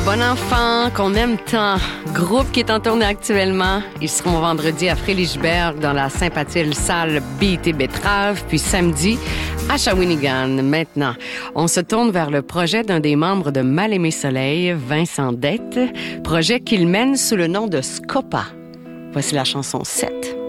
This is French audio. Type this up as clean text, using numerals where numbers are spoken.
Bon enfant, qu'on aime tant. Groupe qui est en tournée actuellement. Ils seront vendredi à Frélichberg dans la sympathique salle BT Betrave, puis samedi à Shawinigan. Maintenant, on se tourne vers le projet d'un des membres de Mal-Aimé Soleil, Vincent Dette, projet qu'il mène sous le nom de Scopa. Voici la chanson 7.